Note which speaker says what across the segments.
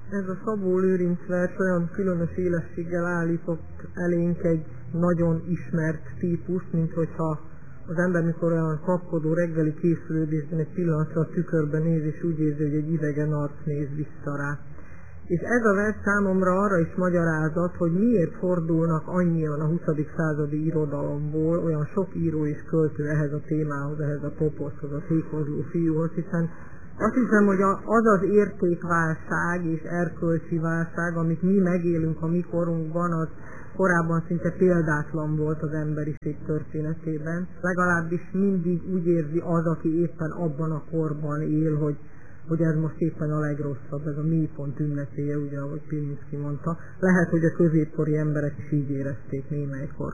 Speaker 1: Ez a Szabó Lőrinc vers olyan különös élességgel állított elénk egy nagyon ismert típust, mint hogyha az ember, mikor olyan kapkodó reggeli készülődésben egy pillanatra a tükörben néz, és úgy érzi, hogy egy idegen arc néz vissza rá. És ez a vers számomra arra is magyarázat, hogy miért fordulnak annyian a 20. századi irodalomból olyan sok író és költő ehhez a témához, ehhez a toposzhoz, a tékozló fiúhoz, hiszen azt hiszem, hogy az az értékválság és erkölcsi válság, amit mi megélünk a mi korunkban, az korábban szinte példátlan volt az emberiség történetében. Legalábbis mindig úgy érzi az, aki éppen abban a korban él, hogy ez most éppen a legrosszabb, ez a mélypont ünnepéje, ugye, ahogy Pilinszky mondta. Lehet, hogy a középkori emberek is így érezték némelykor.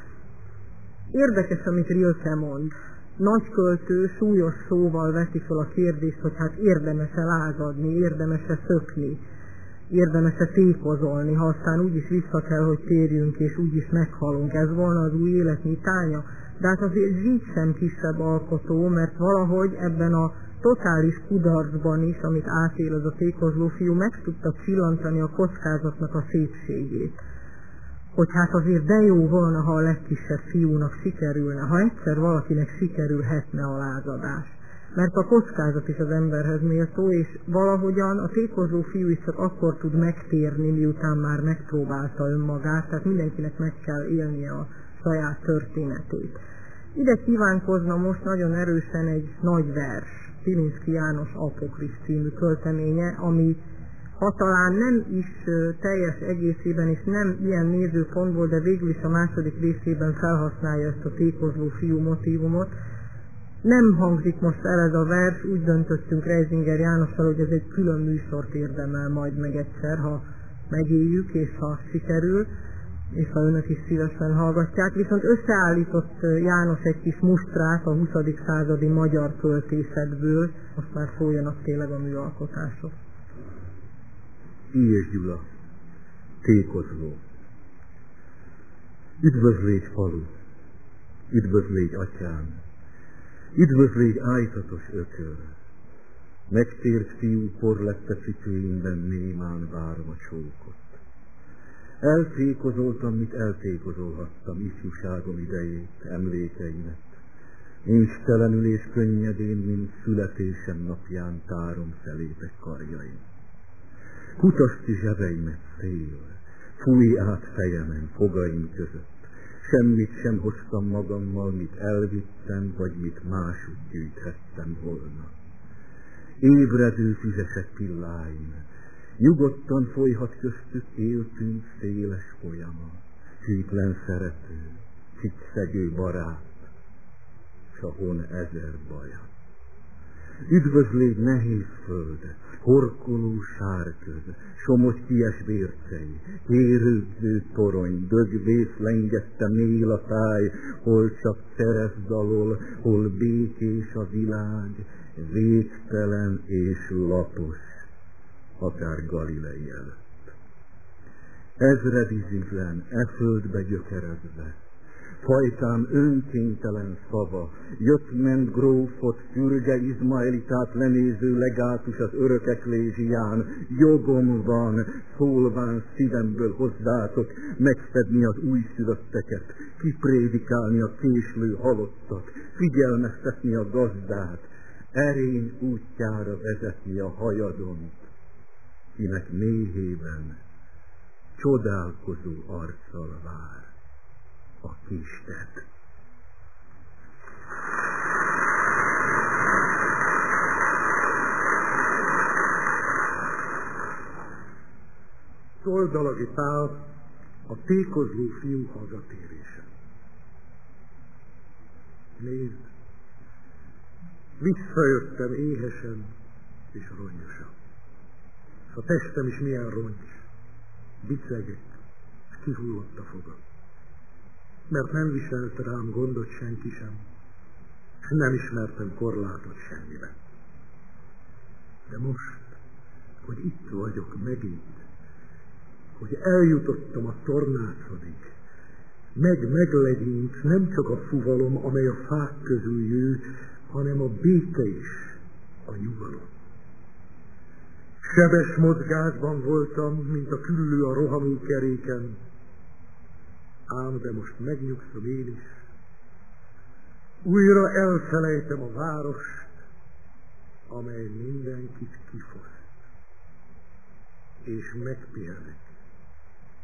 Speaker 1: Érdekes, amit Rilke mond. Nagy költő súlyos szóval veszi fel a kérdést, hogy hát érdemes-e lázadni, érdemes-e szökni, érdemes-e tékozolni, ha aztán úgyis vissza kell, hogy térjünk, és úgyis meghalunk. Ez volna az új élet nyitánya. De hát azért Zsík sem kisebb alkotó, mert valahogy ebben a totális kudarcban is, amit átél az a tékozló fiú, meg tudta csillantani a kockázatnak a szépségét. Hogy hát azért de jó volna, ha a legkisebb fiúnak sikerülne, ha egyszer valakinek sikerülhetne a lázadás. Mert a kockázat is az emberhez méltó, és valahogyan a tékozló fiú is csak akkor tud megtérni, miután már megpróbálta önmagát, tehát mindenkinek meg kell élnie a saját történetét. Ide kívánkozna most nagyon erősen egy nagy vers, Pilinszky János Apokrif című költeménye, ami ha talán nem is teljes egészében, és nem ilyen nézőpontból, de végül is a második részében felhasználja ezt a tékozló fiú motívumot. Nem hangzik most el ez a vers, úgy döntöttünk Reisinger Jánossal, hogy ez egy külön műsort érdemel majd meg egyszer, ha megéljük, és ha sikerül, és ha önök is szívesen hallgatják. Viszont összeállított János egy kis mustrát a 20. századi magyar költészetből, most már szóljanak tényleg a műalkotások.
Speaker 2: Ilyes Gyula, tékozló. Üdvözlégy falu, üdvözlégy atyám, üdvözlégy ájtatos ököl. Megtért fiú porlette cipőimben némán várom a csókot. Eltékozoltam, mit eltékozolhattam ifjúságom idejét, emlékeimet. Ninstelenül és könnyedén, mint születésem napján tárom szelépek karjaim. Kutasd zsebeimet szél, fújj át fejemen, fogaim között. Semmit sem hoztam magammal, mit elvittem, vagy mit máshogy gyűjthettem volna. Ébredő füzesek pilláim, nyugodtan folyhat köztük éltünk széles folyama. Hűtlen szerető, csicszegő barát, s a hon ezer baja. Üdvözlégy nehéz föld, horkoló sárköd, somogy kies vércei, kérődző torony, dögvész lengette mél a táj, hol csak ceresz dalol, hol békés a világ, végtelen és lapos, akár Galilei előtt. Ezred iziglen, e földbe gyökerezve, fajtám önkénytelen szava, jött-ment grófot, fürge izmaelitát lenéző legátus az örök eklézsián, jogom van, szólván szívemből hozzátok, megszedni az újszülötteket, kiprédikálni a késlő halottat, figyelmeztetni a gazdát, erény útjára vezetni a hajadont, kinek méhében csodálkozó arccal vár a kistet.
Speaker 3: Toldalagi Pál, a tékozló fiú hazatérése. Nézd, visszajöttem éhesen és rongyosan. A testem is milyen rongyos, bicegek, és kihullott a fogam. Mert nem viselt rám gondot senki sem, és nem ismertem korlátot semmiben. De most, hogy itt vagyok megint, hogy eljutottam a tornácodig, meglegyint nem csak a fuvalom, amely a fák közül jő, hanem a béke is, a nyugalom. Sebes mozgásban voltam, mint a küllő a rohamú keréken, ám de most megnyugszom én is. Újra elfelejtem a várost, amely mindenkit kifoszt, és megpihenek.